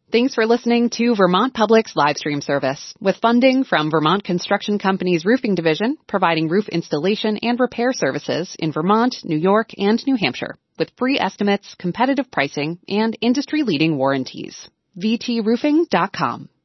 Thanks for listening to Vermont Public's live stream service with funding from Vermont Construction Company's Roofing Division, providing roof installation and repair services in Vermont, New York, and New Hampshire with free estimates, competitive pricing, and industry-leading warranties. VTRoofing.com.